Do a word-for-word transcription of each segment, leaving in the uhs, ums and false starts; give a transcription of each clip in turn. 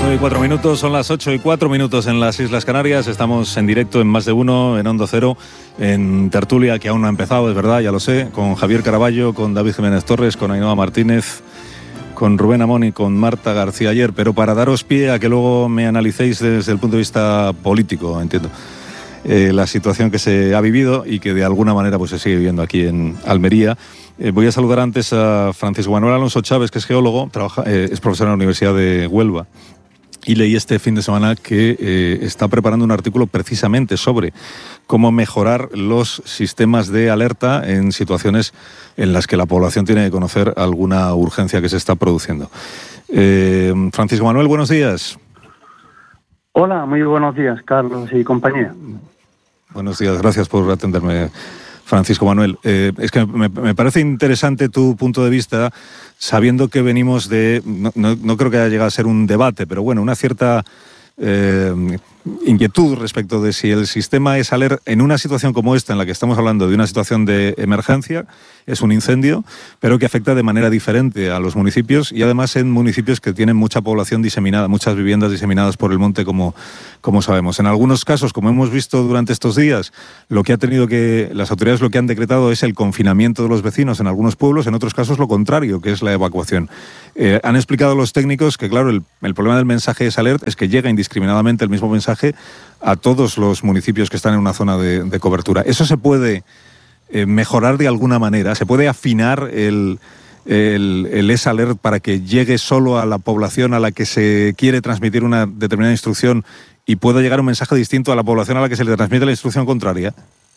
nueve y cuatro minutos, son las ocho y cuatro minutos en las Islas Canarias. Estamos en directo en Más de Uno, en Onda Cero, en tertulia que aún no ha empezado, es verdad, ya lo sé, con Javier Caraballo, con David Jiménez Torres, con Ainhoa Martínez, con Rubén Amón y con Marta García Ayer. Pero para daros pie a que luego me analicéis desde el punto de vista político, entiendo, eh, la situación que se ha vivido y que de alguna manera pues se sigue viviendo aquí en Almería. Eh, voy a saludar antes a Francisco Manuel Alonso Chávez, que es geólogo, trabaja, eh, es profesor en la Universidad de Huelva. Y leí este fin de semana que eh, está preparando un artículo precisamente sobre cómo mejorar los sistemas de alerta en situaciones en las que la población tiene que conocer alguna urgencia que se está produciendo. Eh, Francisco Manuel, buenos días. Hola, muy buenos días, Carlos y compañía. Buenos días, gracias por atenderme, Francisco Manuel. Eh, es que me, me parece interesante tu punto de vista, sabiendo que venimos de, no, no, no creo que haya llegado a ser un debate, pero bueno, una cierta eh, inquietud respecto de si el sistema es aler en una situación como esta, en la que estamos hablando de una situación de emergencia, es un incendio, pero que afecta de manera diferente a los municipios y además en municipios que tienen mucha población diseminada, muchas viviendas diseminadas por el monte, como, como sabemos. En algunos casos, como hemos visto durante estos días, lo que ha tenido que, las autoridades lo que han decretado es el confinamiento de los vecinos en algunos pueblos, en otros casos lo contrario, que es la evacuación. Eh, han explicado los técnicos que, claro, el, el problema del mensaje es alert es que llega indiscriminadamente el mismo mensaje a todos los municipios que están en una zona de, de cobertura. ¿Eso se puede eh, mejorar de alguna manera? ¿Se puede afinar el, el, el S-Alert para que llegue solo a la población a la que se quiere transmitir una determinada instrucción y pueda llegar un mensaje distinto a la población a la que se le transmite la instrucción contraria?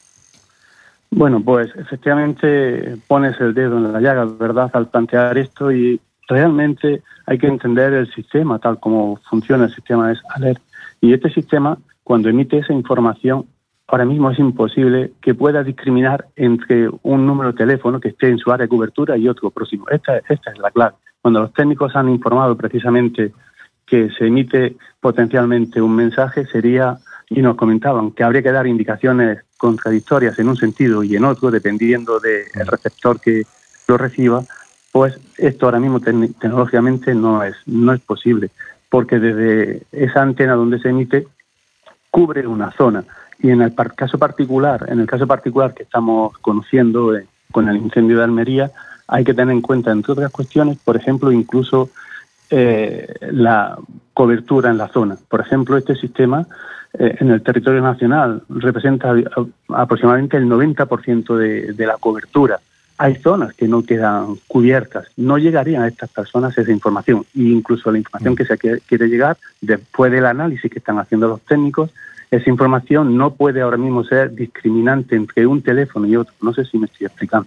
Bueno, pues efectivamente pones el dedo en la llaga, ¿verdad?, al plantear esto, y realmente hay que entender el sistema, tal como funciona el sistema es alert. Y este sistema, cuando emite esa información, ahora mismo es imposible que pueda discriminar entre un número de teléfono que esté en su área de cobertura y otro próximo. Esta, esta es la clave. Cuando los técnicos han informado precisamente que se emite potencialmente un mensaje, sería, y nos comentaban, que habría que dar indicaciones contradictorias en un sentido y en otro, dependiendo del receptor que lo reciba, pues esto ahora mismo te- tecnológicamente no es, no es posible, porque desde esa antena donde se emite cubre una zona. Y en el par- caso particular, en el caso particular que estamos conociendo eh, con el incendio de Almería, hay que tener en cuenta, entre otras cuestiones, por ejemplo, incluso eh, la cobertura en la zona. Por ejemplo, este sistema eh, en el territorio nacional representa a- aproximadamente el noventa por ciento de, de la cobertura. Hay zonas que no quedan cubiertas, no llegarían a estas personas esa información, e incluso la información que se quiere, quiere llegar después del análisis que están haciendo los técnicos, esa información no puede ahora mismo ser discriminante entre un teléfono y otro. No sé si me estoy explicando.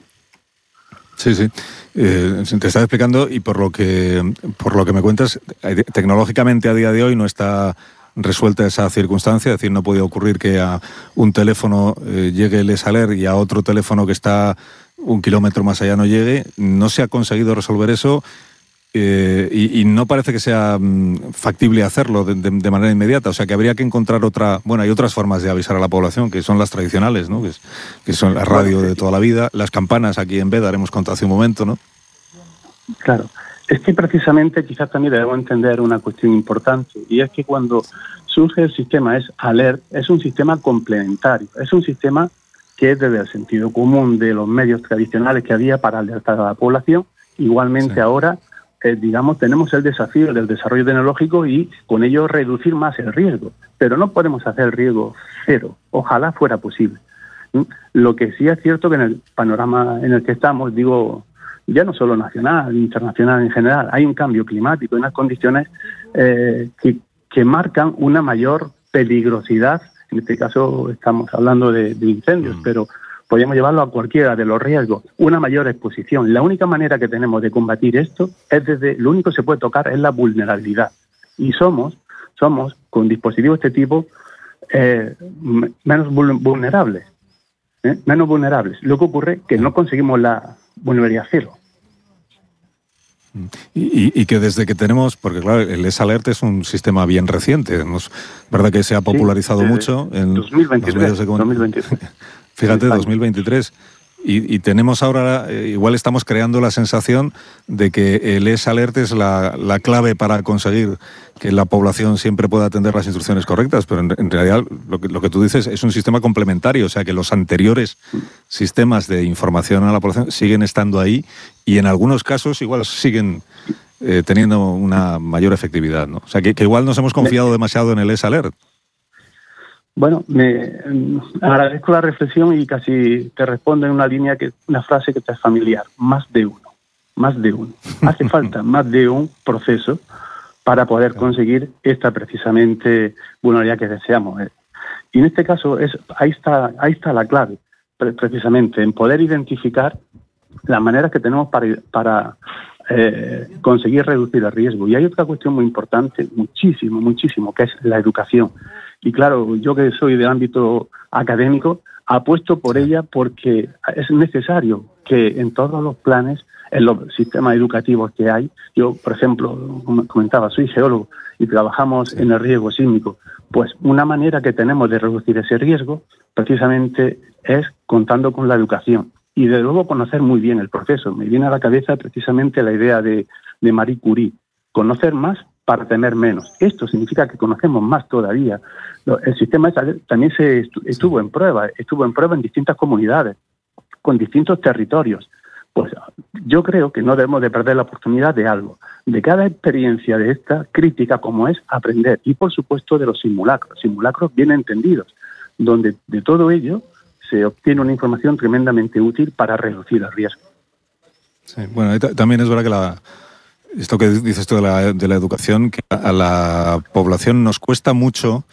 Sí, sí. Eh, te estaba explicando y por lo que por lo que me cuentas, eh, tecnológicamente a día de hoy no está resuelta esa circunstancia, es decir, no puede ocurrir que a un teléfono eh, llegue el S-Alert y a otro teléfono que está un kilómetro más allá no llegue. No se ha conseguido resolver eso eh, y, y no parece que sea mm, factible hacerlo de, de, de manera inmediata. O sea, que habría que encontrar otra... Bueno, hay otras formas de avisar a la población, que son las tradicionales, ¿no? Que, es, que son la radio de toda la vida, las campanas aquí en Beda, haremos contado hace un momento, ¿no? Claro. Es que precisamente quizás también debemos entender una cuestión importante, y es que cuando surge el sistema es alert, es un sistema complementario, es un sistema que es desde el sentido común de los medios tradicionales que había para alertar a la población. Igualmente sí. Ahora, eh, digamos, tenemos el desafío del desarrollo tecnológico y con ello reducir más el riesgo, pero no podemos hacer el riesgo cero, ojalá fuera posible. ¿Mm? Lo que sí es cierto que en el panorama en el que estamos, digo, ya no solo nacional, internacional en general, hay un cambio climático, unas condiciones eh, que, que marcan una mayor peligrosidad. En este caso estamos hablando de, de incendios, mm. pero podríamos llevarlo a cualquiera de los riesgos, una mayor exposición. La única manera que tenemos de combatir esto es desde, lo único que se puede tocar es la vulnerabilidad. Y somos, somos con dispositivos de este tipo, eh, menos vulnerables. ¿eh? Menos vulnerables. Lo que ocurre es que no conseguimos la vulnerabilidad cero. Y, y, y que desde que tenemos, porque claro, el S-Alert es un sistema bien reciente, es verdad que se ha popularizado sí, mucho en dos mil veintitrés, los medios de dos mil veintitrés. Fíjate, dos mil veintitrés. Y, y tenemos ahora, eh, igual estamos creando la sensación de que el S-Alert es la, la clave para conseguir que la población siempre pueda atender las instrucciones correctas, pero en, en realidad lo que, lo que tú dices es un sistema complementario, o sea que los anteriores sistemas de información a la población siguen estando ahí y en algunos casos igual siguen eh, teniendo una mayor efectividad, ¿no? O sea que, que igual nos hemos confiado demasiado en el S-Alert. Bueno, me agradezco la reflexión y casi te respondo en una línea, que una frase que te es familiar: más de uno, más de uno. Hace falta más de un proceso para poder conseguir esta precisamente vulnerabilidad que deseamos. Y en este caso es ahí está ahí está la clave, precisamente, en poder identificar las maneras que tenemos para, para eh, conseguir reducir el riesgo. Y hay otra cuestión muy importante, muchísimo, muchísimo, que es la educación. Y claro, yo que soy del ámbito académico, apuesto por ella porque es necesario que en todos los planes, en los sistemas educativos que hay, yo, por ejemplo, como comentaba, soy geólogo y trabajamos en el riesgo sísmico, pues una manera que tenemos de reducir ese riesgo precisamente es contando con la educación y, de luego, conocer muy bien el proceso. Me viene a la cabeza precisamente la idea de, de Marie Curie: conocer más para temer menos. Esto significa que conocemos más todavía. El sistema también se estuvo en prueba, estuvo en prueba en distintas comunidades, con distintos territorios. Pues yo creo que no debemos de perder la oportunidad de algo, de cada experiencia de esta crítica, como es aprender, y por supuesto de los simulacros, simulacros bien entendidos, donde de todo ello se obtiene una información tremendamente útil para reducir el riesgo. Sí, bueno, también es verdad que la, esto que dices tú de la, de la educación, que a la población nos cuesta mucho,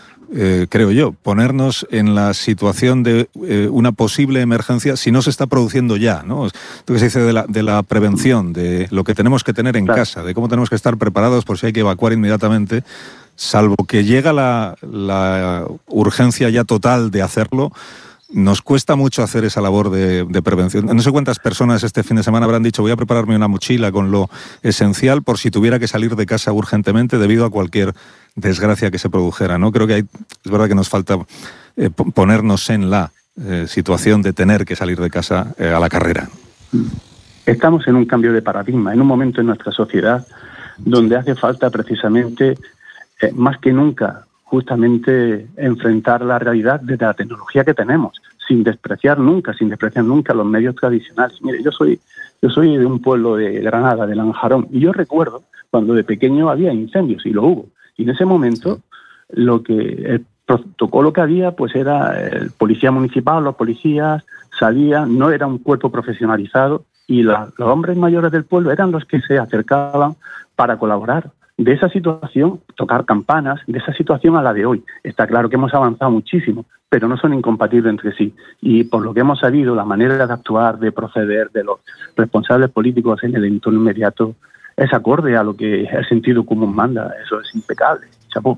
Eh, creo yo, ponernos en la situación de eh, una posible emergencia si no se está produciendo ya, ¿no? Esto que se dice de la, de la prevención, de lo que tenemos que tener en claro. casa, de cómo tenemos que estar preparados por si hay que evacuar inmediatamente, salvo que llega la, la urgencia ya total de hacerlo. Nos cuesta mucho hacer esa labor de, de prevención. No sé cuántas personas este fin de semana habrán dicho: voy a prepararme una mochila con lo esencial por si tuviera que salir de casa urgentemente debido a cualquier desgracia que se produjera, ¿no? Creo que hay, es verdad que nos falta eh, ponernos en la eh, situación de tener que salir de casa eh, a la carrera. Estamos en un cambio de paradigma, en un momento en nuestra sociedad donde hace falta precisamente, eh, más que nunca, justamente enfrentar la realidad de la tecnología que tenemos, sin despreciar nunca, sin despreciar nunca los medios tradicionales. Mire, yo soy, yo soy de un pueblo de Granada, de Lanjarón, y yo recuerdo cuando de pequeño había incendios, y lo hubo. Y en ese momento, lo que el protocolo que había, pues era el policía municipal, los policías salían, no era un cuerpo profesionalizado, y la, los hombres mayores del pueblo eran los que se acercaban para colaborar. De esa situación, tocar campanas, de esa situación a la de hoy. Está claro que hemos avanzado muchísimo, pero no son incompatibles entre sí. Y por lo que hemos sabido, la manera de actuar, de proceder de los responsables políticos en el entorno inmediato es acorde a lo que el sentido común manda. Eso es impecable. Chapó.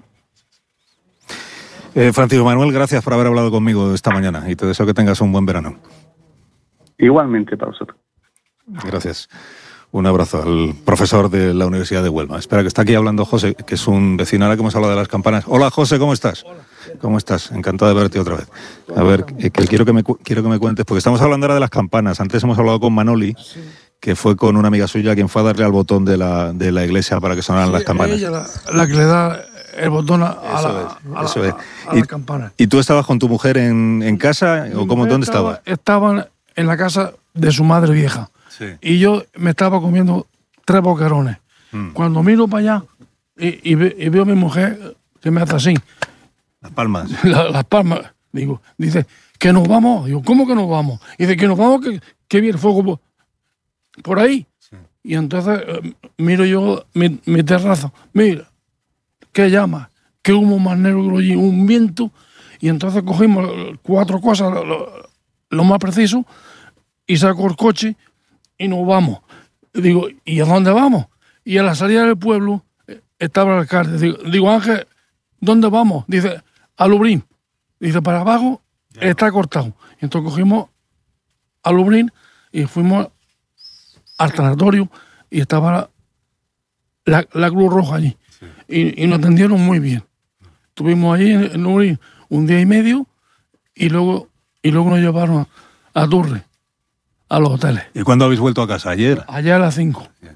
Eh, Francisco Manuel, gracias por haber hablado conmigo esta mañana y te deseo que tengas un buen verano. Igualmente para vosotros. Gracias. Un abrazo al profesor de la Universidad de Huelva. Espera, que está aquí hablando José, que es un vecino ahora que hemos hablado de las campanas. Hola, José, ¿cómo estás? Hola. ¿Cómo estás? Encantado de verte otra vez. A ver, que, que quiero, que me, quiero que me cuentes, porque estamos hablando ahora de las campanas. Antes hemos hablado con Manoli, sí, que fue con una amiga suya quien fue a darle al botón de la, de la iglesia para que sonaran sí, las campanas. Ella la, la que le da el botón a, a, la, es, a, eso la, es. a, a y, la campana. ¿Y tú estabas con tu mujer en, en casa? ¿O cómo, dónde estabas? Estaban en la casa de su madre vieja. Sí. Y yo me estaba comiendo tres boquerones. Mm. Cuando miro para allá y, y, ve, y veo a mi mujer que me hace así. Las palmas. La, las palmas. Digo, dice, que nos vamos. Digo, ¿cómo que nos vamos? Y dice, que nos vamos, que, que viene el fuego por, por ahí. Sí. Y entonces eh, miro yo mi, mi terraza. Mira, qué llama, qué humo más negro y un viento. Y entonces cogimos cuatro cosas, lo, lo más preciso, y saco el coche y nos vamos. Digo, ¿y a dónde vamos? Y a la salida del pueblo estaba el alcalde. Digo, digo Ángel, ¿dónde vamos? Dice, a Lubrín. Dice, para abajo está cortado. Y entonces cogimos a Lubrín y fuimos al sanatorio y estaba la, la Cruz Roja allí. Sí. Y, y nos atendieron muy bien. Estuvimos allí en, en Lubrín un día y medio y luego, y luego nos llevaron a, a Turre, a los hoteles. ¿Y cuándo habéis vuelto a casa? ¿Ayer? Ayer a las cinco.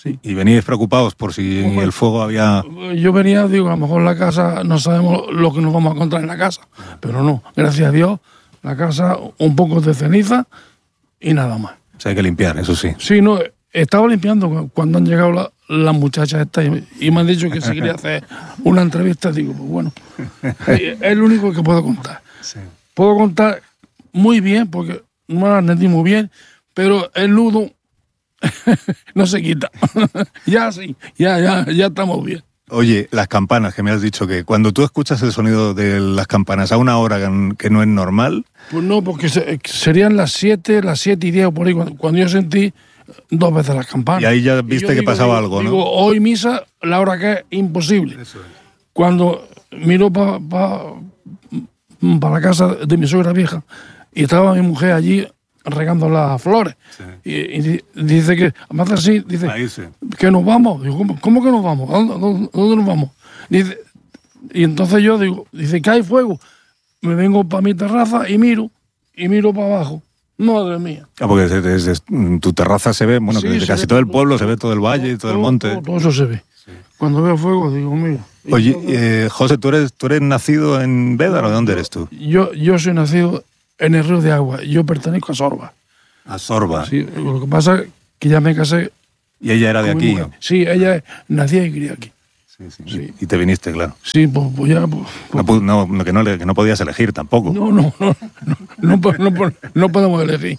sí. ¿Y veníais preocupados por si en el fuego había...? Yo venía, digo, a lo mejor la casa, no sabemos lo que nos vamos a encontrar en la casa, pero no, gracias a Dios, la casa un poco de ceniza y nada más. O sea, hay que limpiar, eso sí. Sí, no, estaba limpiando cuando han llegado las la muchachas estas y, y me han dicho que si quería hacer una entrevista, digo, pues bueno, es, es lo único que puedo contar. Sí. Puedo contar muy bien, porque no la entendí muy bien, pero el nudo no se quita. Ya sí, ya, ya, ya estamos bien. Oye, las campanas, que me has dicho que cuando tú escuchas el sonido de las campanas a una hora que no es normal... Pues no, porque se, serían las siete, las siete y diez por ahí, cuando, cuando yo sentí dos veces las campanas. Y ahí ya viste que digo, pasaba digo, algo, ¿no? Digo, hoy misa, la hora que es imposible. Eso es. Cuando miro para pa, pa la casa de mi suegra vieja y estaba mi mujer allí regando las flores. Sí. Y, y dice que, además así, dice, sí. que nos vamos. Digo, ¿cómo, ¿cómo que nos vamos? ¿A dónde, dónde, dónde nos vamos? Dice, y entonces yo digo, dice que hay fuego. Me vengo para mi terraza y miro, y miro para abajo. Madre mía. Ah, porque desde, desde tu terraza se ve, bueno, sí, desde casi todo el pueblo se ve todo el valle y todo, todo el monte. Todo, todo eso se ve. Sí. Cuando veo fuego digo, mira. Oye, eh, José, ¿tú eres, ¿tú eres nacido en Bédar o de dónde eres tú? Yo, yo soy nacido en el Río de Agua. Yo pertenezco a Sorba. ¿A Sorba? Sí, lo que pasa es que ya me casé. ¿Y ella era de aquí? Sí, ella nacía y criada aquí. Sí, sí, sí. Y te viniste, claro. Sí, pues, pues ya... Pues, pues, no, no, que no, que no podías elegir tampoco. No, no, no, no, no, no, no, no podemos elegir.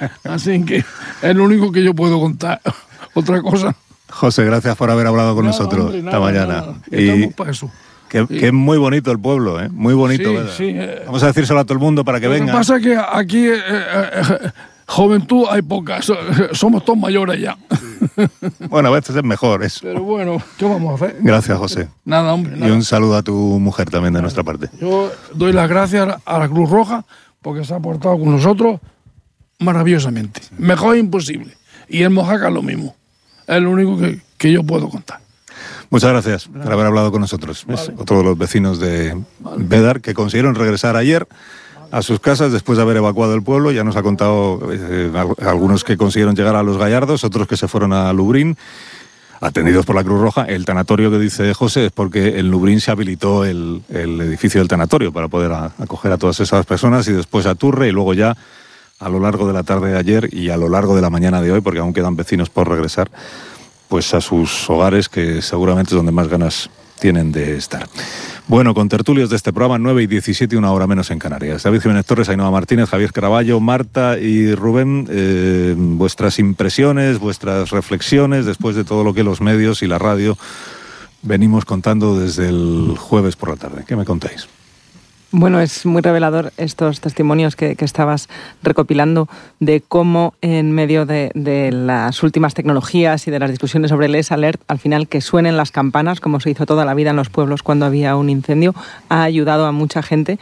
Así que es lo único que yo puedo contar. Otra cosa... José, gracias por haber hablado con nada, nosotros hombre, nada, esta mañana. Nada. Estamos y para eso. Que, sí. que es muy bonito el pueblo, ¿eh? Muy bonito. Sí, ¿verdad? sí, eh, Vamos a decírselo a todo el mundo para que lo venga. Lo que pasa es que aquí, eh, eh, juventud hay poca, somos todos mayores ya. Sí. Bueno, a veces es mejor eso. Pero bueno, ¿qué vamos a hacer? Gracias, José. Nada, hombre. Nada. Y un saludo a tu mujer también de nada. nuestra parte. Yo doy las gracias a la Cruz Roja porque se ha portado con nosotros maravillosamente. Sí. Mejor imposible. Y en Mojácar lo mismo. Es lo único que, que yo puedo contar. Muchas gracias por haber hablado con nosotros. Vale. Es otro de los vecinos de vale. Bédar que consiguieron regresar ayer a sus casas después de haber evacuado el pueblo. Ya nos ha contado eh, algunos que consiguieron llegar a Los Gallardos, otros que se fueron a Lubrín, atendidos por la Cruz Roja. El tanatorio que dice José es porque en Lubrín se habilitó el, el edificio del tanatorio para poder a, acoger a todas esas personas, y después a Turre, y luego ya a lo largo de la tarde de ayer y a lo largo de la mañana de hoy, porque aún quedan vecinos por regresar, pues a sus hogares, que seguramente es donde más ganas tienen de estar. Bueno, con tertulios de este programa, nueve y diecisiete, una hora menos en Canarias. David Jiménez Torres, Ainhoa Martínez, Javier Caraballo, Marta y Rubén, eh, vuestras impresiones, vuestras reflexiones después de todo lo que los medios y la radio venimos contando desde el jueves por la tarde. ¿Qué me contáis? Bueno, es muy revelador estos testimonios que, que estabas recopilando de cómo en medio de, de las últimas tecnologías y de las discusiones sobre el S Alert, al final que suenen las campanas, como se hizo toda la vida en los pueblos cuando había un incendio, ha ayudado a mucha gente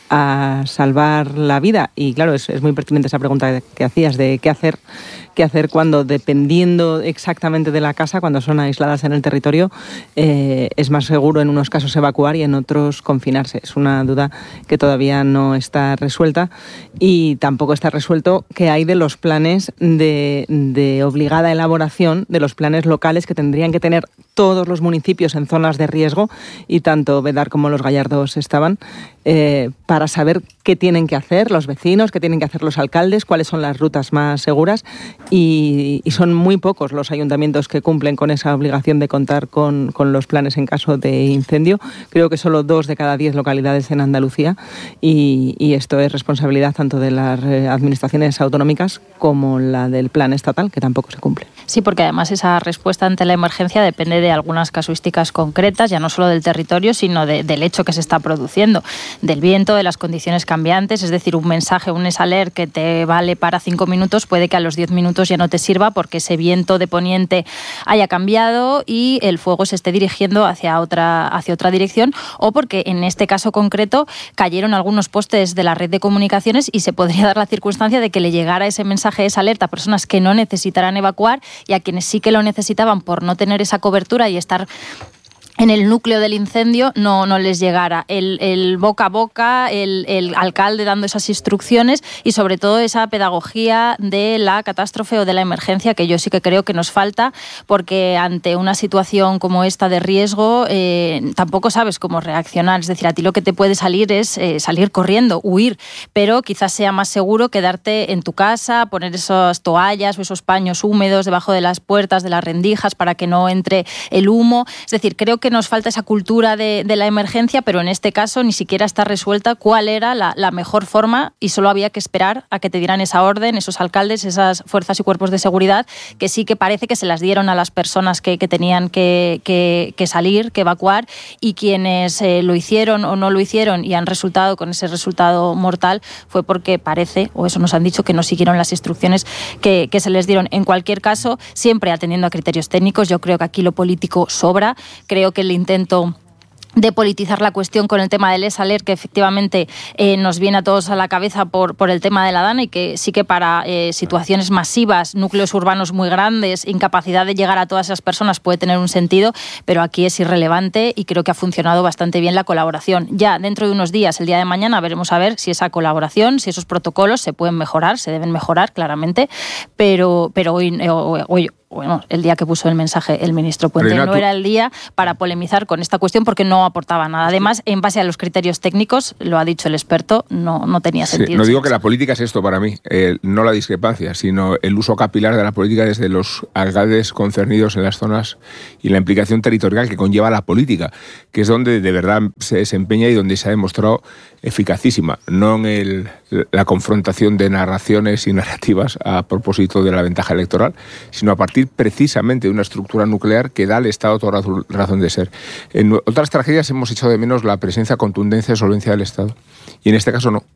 a salvar la vida. Y claro, es, es muy pertinente esa pregunta que hacías de qué hacer, qué hacer cuando, dependiendo exactamente de la casa, cuando son aisladas en el territorio, eh, es más seguro en unos casos evacuar y en otros confinarse. Es una duda que todavía no está resuelta, y tampoco está resuelto qué hay de los planes de, de obligada elaboración, de los planes locales que tendrían que tener todos los municipios en zonas de riesgo, y tanto Bédar como Los Gallardos estaban, eh, para saber qué tienen que hacer los vecinos, qué tienen que hacer los alcaldes, cuáles son las rutas más seguras, y, y son muy pocos los ayuntamientos que cumplen con esa obligación de contar con, con los planes en caso de incendio. Creo que solo dos de cada diez localidades en Andalucía, y, y esto es responsabilidad tanto de las administraciones autonómicas como la del plan estatal, que tampoco se cumple. Sí, porque además esa respuesta ante la emergencia depende de algunas casuísticas concretas, ya no solo del territorio, sino de, del hecho que se está produciendo, del viento, de las condiciones cambiantes. Es decir, un mensaje, un S Alert que te vale para cinco minutos, puede que a los diez minutos ya no te sirva porque ese viento de poniente haya cambiado y el fuego se esté dirigiendo hacia otra, hacia otra dirección, o porque en este caso concreto cayeron algunos postes de la red de comunicaciones y se podría dar la circunstancia de que le llegara ese mensaje, esa alerta a personas que no necesitaran evacuar, y a quienes sí que lo necesitaban por no tener esa cobertura y estar en el núcleo del incendio no, no les llegara. El, el boca a boca, el, el alcalde dando esas instrucciones y sobre todo esa pedagogía de la catástrofe o de la emergencia, que yo sí que creo que nos falta, porque ante una situación como esta de riesgo eh, tampoco sabes cómo reaccionar. Es decir, a ti lo que te puede salir es eh, salir corriendo, huir, pero quizás sea más seguro quedarte en tu casa, poner esas toallas o esos paños húmedos debajo de las puertas, de las rendijas, para que no entre el humo. Es decir, creo que que nos falta esa cultura de, de la emergencia, pero en este caso ni siquiera está resuelta cuál era la, la mejor forma y solo había que esperar a que te dieran esa orden, esos alcaldes, esas fuerzas y cuerpos de seguridad, que sí que parece que se las dieron a las personas que, que tenían que, que, que salir, que evacuar, y quienes eh, lo hicieron o no lo hicieron y han resultado con ese resultado mortal fue porque parece, o eso nos han dicho, que no siguieron las instrucciones que, que se les dieron. En cualquier caso, siempre atendiendo a criterios técnicos, yo creo que aquí lo político sobra. Creo que el intento de politizar la cuestión con el tema del ESALER, que efectivamente eh, nos viene a todos a la cabeza por, por el tema de la DANA, y que sí que para eh, situaciones masivas, núcleos urbanos muy grandes, incapacidad de llegar a todas esas personas puede tener un sentido, pero aquí es irrelevante y creo que ha funcionado bastante bien la colaboración. Ya dentro de unos días, el día de mañana, veremos a ver si esa colaboración, si esos protocolos se pueden mejorar, se deben mejorar claramente, pero, pero hoy, hoy, hoy bueno, el día que puso el mensaje el ministro Puente no era el día para polemizar con esta cuestión porque no aportaba nada. Además, en base a los criterios técnicos, lo ha dicho el experto, no, no tenía sentido. Sí, no digo que la política es esto para mí, eh, no la discrepancia, sino el uso capilar de la política desde los alcaldes concernidos en las zonas y la implicación territorial que conlleva la política, que es donde de verdad se desempeña y donde se ha demostrado eficacísima, no en el, la confrontación de narraciones y narrativas a propósito de la ventaja electoral, sino a partir precisamente de una estructura nuclear que da al Estado toda razón de ser. En otras tragedias hemos echado de menos la presencia, contundencia y solvencia del Estado, y en este caso no.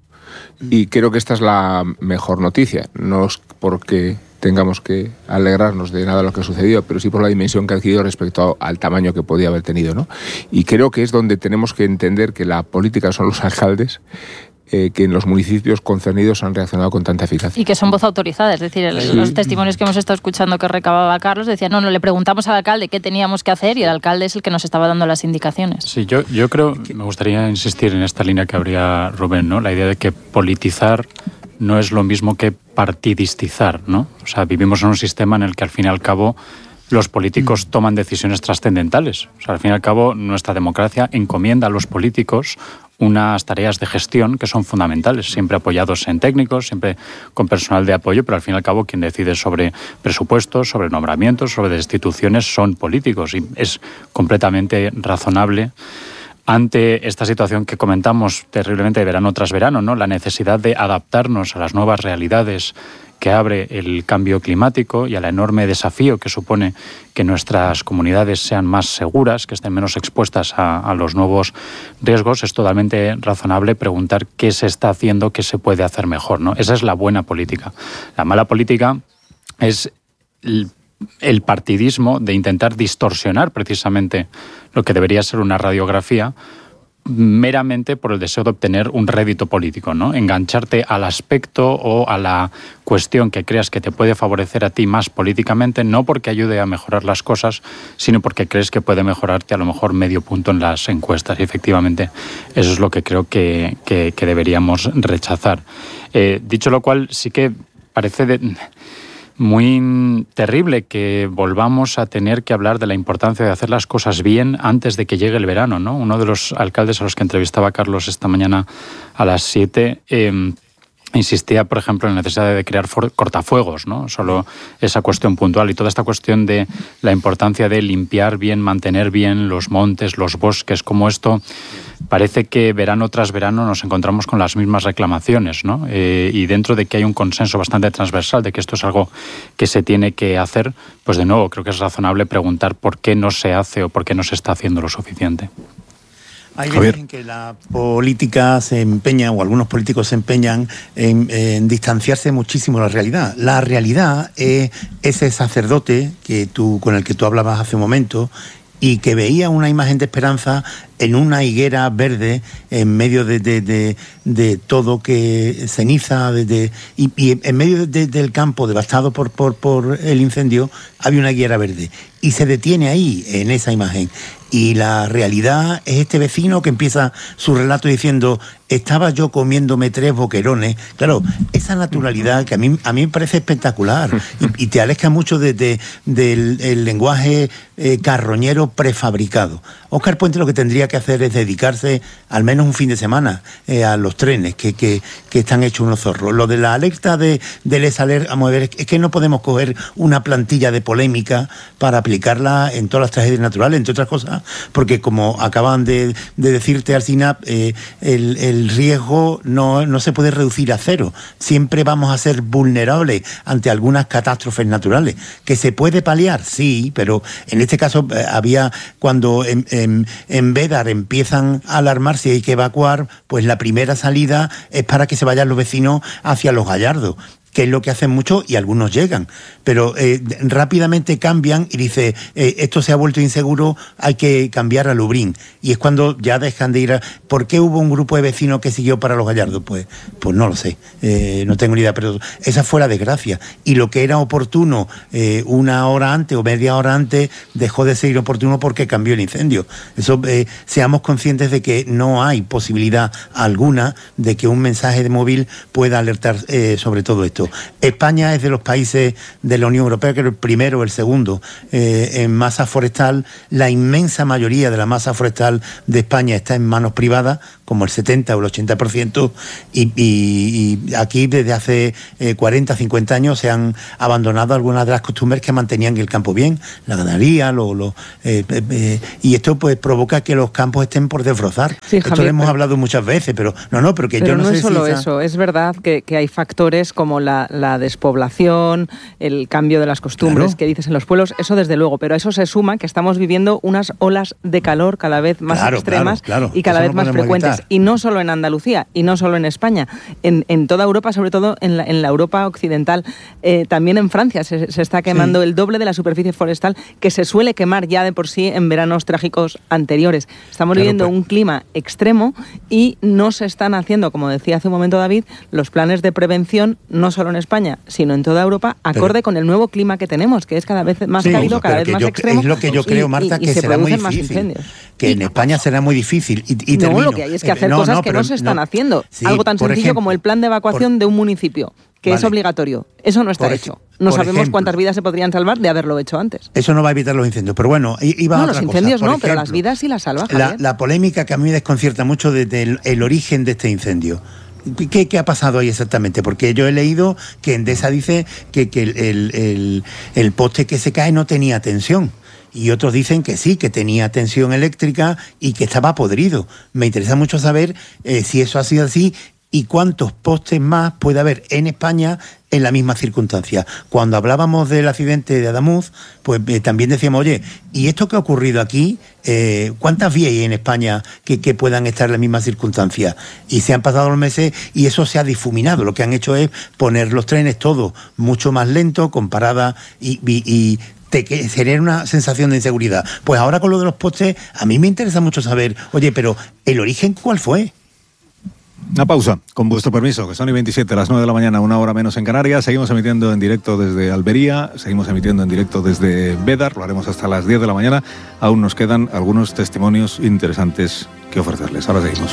Y creo que esta es la mejor noticia, no es porque tengamos que alegrarnos de nada de lo que ha sucedido, pero sí por la dimensión que ha adquirido respecto al tamaño que podía haber tenido, ¿no? Y creo que es donde tenemos que entender que la política son los alcaldes, Eh, que en los municipios concernidos han reaccionado con tanta eficacia. Y que son voz autorizada, es decir, el, sí. los testimonios que hemos estado escuchando que recababa Carlos decían, no, no, le preguntamos al alcalde qué teníamos que hacer y el alcalde es el que nos estaba dando las indicaciones. Sí, yo, yo creo, me gustaría insistir en esta línea que habría Rubén, ¿no? La idea de que politizar no es lo mismo que partidistizar, ¿no? O sea, vivimos en un sistema en el que al fin y al cabo los políticos toman decisiones trascendentales. O sea, al fin y al cabo nuestra democracia encomienda a los políticos unas tareas de gestión que son fundamentales, siempre apoyados en técnicos, siempre con personal de apoyo, pero al fin y al cabo quien decide sobre presupuestos, sobre nombramientos, sobre destituciones son políticos, y es completamente razonable ante esta situación que comentamos terriblemente de verano tras verano, ¿no? La necesidad de adaptarnos a las nuevas realidades que abre el cambio climático y al enorme desafío que supone que nuestras comunidades sean más seguras, que estén menos expuestas a, a los nuevos riesgos, es totalmente razonable preguntar qué se está haciendo, qué se puede hacer mejor, ¿no? Esa es la buena política. La mala política es el, el partidismo de intentar distorsionar precisamente lo que debería ser una radiografía meramente por el deseo de obtener un rédito político, ¿no? Engancharte al aspecto o a la cuestión que creas que te puede favorecer a ti más políticamente, no porque ayude a mejorar las cosas, sino porque crees que puede mejorarte a lo mejor medio punto en las encuestas. Y efectivamente, eso es lo que creo que, que, que deberíamos rechazar. Eh, dicho lo cual, sí que parece de... muy terrible que volvamos a tener que hablar de la importancia de hacer las cosas bien antes de que llegue el verano, ¿no? Uno de los alcaldes a los que entrevistaba Carlos esta mañana a las siete eh, insistía, por ejemplo, en la necesidad de crear cortafuegos, ¿no? Solo esa cuestión puntual y toda esta cuestión de la importancia de limpiar bien, mantener bien los montes, los bosques, como esto parece que verano tras verano nos encontramos con las mismas reclamaciones, ¿no? Eh, y dentro de que hay un consenso bastante transversal de que esto es algo que se tiene que hacer, pues de nuevo creo que es razonable preguntar por qué no se hace o por qué no se está haciendo lo suficiente. Hay veces en que la política se empeña, o algunos políticos se empeñan en, en distanciarse muchísimo de la realidad. La realidad es ese sacerdote que tú, con el que tú hablabas hace un momento, y que veía una imagen de esperanza en una higuera verde en medio de, de, de, de todo que ceniza, de, de, y, y en medio de, del campo devastado por, por, por el incendio había una higuera verde. Y se detiene ahí, en esa imagen. Y la realidad es este vecino que empieza su relato diciendo: estaba yo comiéndome tres boquerones. Claro, esa naturalidad que a mí, a mí me parece espectacular y, y te aleja mucho de, de, del el lenguaje eh, carroñero prefabricado. Óscar Puente lo que tendría que hacer es dedicarse al menos un fin de semana eh, a los trenes que, que, que están hechos unos zorros. Lo de la alerta de, del ESALER, vamos a ver, es que no podemos coger una plantilla de polémica para aplicarla en todas las tragedias naturales, entre otras cosas, porque como acaban de, de decirte al SINAP, eh, el, el El riesgo no, no se puede reducir a cero. Siempre vamos a ser vulnerables ante algunas catástrofes naturales. ¿Que se puede paliar? Sí, pero en este caso eh, había, cuando en, en, en Bédar empiezan a alarmarse y hay que evacuar, pues la primera salida es para que se vayan los vecinos hacia Los Gallardos, que es lo que hacen muchos y algunos llegan, pero eh, rápidamente cambian y dice, eh, esto se ha vuelto inseguro, hay que cambiar a Lubrín, y es cuando ya dejan de ir a... ¿Por qué hubo un grupo de vecinos que siguió para Los Gallardos? Pues, pues no lo sé, eh, no tengo ni idea, pero esa fue la desgracia, y lo que era oportuno eh, una hora antes o media hora antes dejó de ser oportuno porque cambió el incendio. Eso, eh, seamos conscientes de que no hay posibilidad alguna de que un mensaje de móvil pueda alertar eh, sobre todo esto. España es de los países de la Unión Europea que es el primero o el segundo eh, en masa forestal. La inmensa mayoría de la masa forestal de España está en manos privadas, como el setenta o el ochenta por ciento, y, y, y aquí desde hace eh, cuarenta, cincuenta años se han abandonado algunas de las costumbres que mantenían el campo bien, la ganadería, lo, lo, eh, eh, y esto pues provoca que los campos estén por desbrozar. Sí, esto Javier, lo hemos pero... hablado muchas veces, pero no, no, pero que pero yo no, no sé es solo si esa... eso, es verdad que, que hay factores como la, la despoblación, el cambio de las costumbres, claro, que dices en los pueblos, eso desde luego, pero a eso se suma que estamos viviendo unas olas de calor cada vez más claro, extremas claro, claro. y cada eso vez no más frecuentes. Evitar. Y no solo en Andalucía, y no solo en España, en, en toda Europa, sobre todo en la, en la Europa occidental, eh, también en Francia se, se está quemando sí. el doble de la superficie forestal que se suele quemar ya de por sí en veranos trágicos anteriores. Estamos claro, viviendo pues. un clima extremo y no se están haciendo, como decía hace un momento David, los planes de prevención, no solo en España, sino en toda Europa, acorde Pero, con el nuevo clima que tenemos, que es cada vez más sí, cálido, cada vez más yo, extremo. Es lo que yo creo, Marta, y, y, que y será muy difícil. Que y, en España será muy difícil. Y, y no, termino. lo que hay es que hacer eh, no, cosas no, que no se están no, haciendo. Sí, Algo tan sencillo ejemplo, como el plan de evacuación por, de un municipio, que vale. es obligatorio. Eso no está por hecho. No sabemos ejemplo, cuántas vidas se podrían salvar de haberlo hecho antes. Eso no va a evitar los incendios. Pero bueno, iba no, a otra los incendios cosa. no, ejemplo, pero las vidas sí las salva, la, la polémica que a mí me desconcierta mucho desde el, el origen de este incendio. ¿Qué, ¿Qué ha pasado ahí exactamente? Porque yo he leído que Endesa dice que, que el, el, el, el poste que se cae no tenía tensión. Y otros dicen que sí, que tenía tensión eléctrica y que estaba podrido. Me interesa mucho saber eh, si eso ha sido así y cuántos postes más puede haber en España en la misma circunstancia. Cuando hablábamos del accidente de Adamuz, pues eh, también decíamos, oye, ¿y esto que ha ocurrido aquí? Eh, ¿Cuántas vías hay en España que, que puedan estar en la misma circunstancia? Y se han pasado los meses y eso se ha difuminado. Lo que han hecho es poner los trenes todos mucho más lentos, con paradas y... y, y te que sería una sensación de inseguridad. Pues ahora con lo de los postes, a mí me interesa mucho saber, oye, pero ¿el origen cuál fue? Una pausa, con vuestro permiso, que son y veintisiete, a las nueve de la mañana, una hora menos en Canarias. Seguimos emitiendo en directo desde Albería, seguimos emitiendo en directo desde Bédar, lo haremos hasta las diez de la mañana. Aún nos quedan algunos testimonios interesantes que ofrecerles. Ahora seguimos.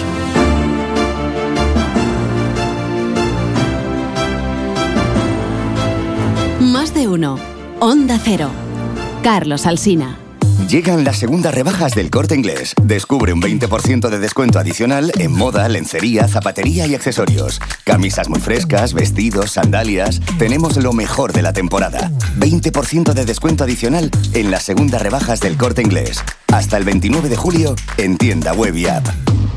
Más de uno. Onda Cero. Carlos Alsina. Llegan las segundas rebajas del Corte Inglés. Descubre un veinte por ciento de descuento adicional en moda, lencería, zapatería y accesorios. Camisas muy frescas, vestidos, sandalias. Tenemos lo mejor de la temporada. veinte por ciento de descuento adicional en las segundas rebajas del Corte Inglés. Hasta el veintinueve de julio en tienda web y app.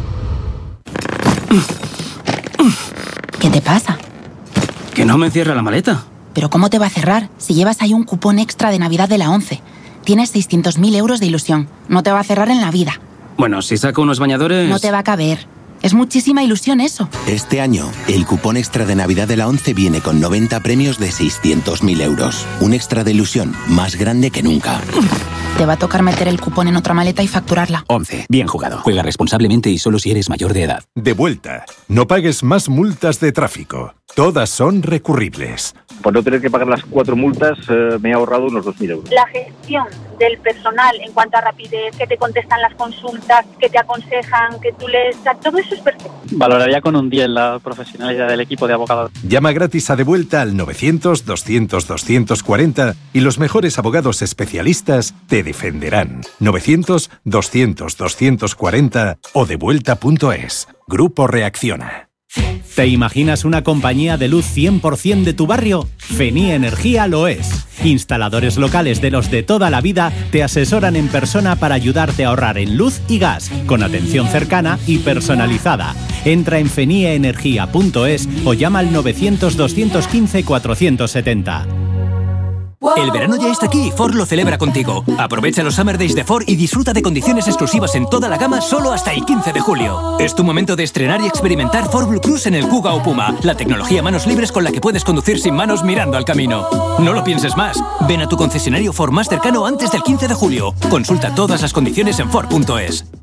¿Qué te pasa? Que no me cierra la maleta. ¿Pero cómo te va a cerrar si llevas ahí un cupón extra de Navidad de la ONCE? Tienes seiscientos mil euros de ilusión. No te va a cerrar en la vida. Bueno, si saco unos bañadores... No te va a caber. Es muchísima ilusión eso. Este año, el cupón extra de Navidad de la ONCE viene con noventa premios de seiscientos mil euros. Un extra de ilusión más grande que nunca. Te va a tocar meter el cupón en otra maleta y facturarla. ONCE. Bien jugado. Juega responsablemente y solo si eres mayor de edad. De vuelta. No pagues más multas de tráfico. Todas son recurribles. Por no tener que pagar las cuatro multas, eh, me he ahorrado unos dos mil euros. La gestión del personal en cuanto a rapidez, que te contestan las consultas, que te aconsejan, que tú les... O sea, todo eso es perfecto. Valoraría con un diez la profesionalidad del equipo de abogados. Llama gratis a Devuelta al novecientos, doscientos, doscientos cuarenta y los mejores abogados especialistas te defenderán. novecientos, doscientos, doscientos cuarenta o devuelta punto es. Grupo Reacciona. ¿Te imaginas una compañía de luz cien por ciento de tu barrio? Fenie Energía lo es. Instaladores locales de los de toda la vida te asesoran en persona para ayudarte a ahorrar en luz y gas, con atención cercana y personalizada. Entra en fenie energía punto es o llama al novecientos, doscientos quince, cuatrocientos setenta. El verano ya está aquí y Ford lo celebra contigo. Aprovecha los Summer Days de Ford y disfruta de condiciones exclusivas en toda la gama solo hasta el quince de julio. Es tu momento de estrenar y experimentar Ford Blue Cruise en el Kuga o Puma, la tecnología manos libres con la que puedes conducir sin manos mirando al camino. No lo pienses más. Ven a tu concesionario Ford más cercano antes del quince de julio. Consulta todas las condiciones en Ford punto es.